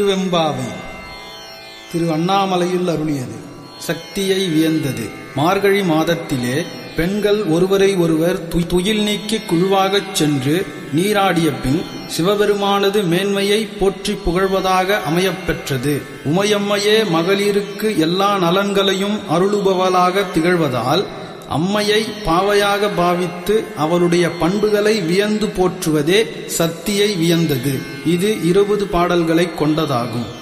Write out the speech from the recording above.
திருவெம்பாவை திரு அண்ணாமலையில் அருளியது. சக்தியை வியந்தது. மார்கழி மாதத்திலே பெண்கள் ஒருவரை ஒருவர் துயில் நீக்கி குழுவாகச் சென்று நீராடிய பின் சிவபெருமானது மேன்மையை போற்றி புகழ்வதாக அமையப்பெற்றது. உமையம்மையே மகளிருக்கு எல்லா நலன்களையும் அருளுபவளாக திகழ்வதால் அம்மையை பாவையாக பாவித்து அவளுடைய பண்புகளை வியந்து போற்றுவதே சக்தியை வியந்தது. இது 20 பாடல்களை கொண்டதாகும்.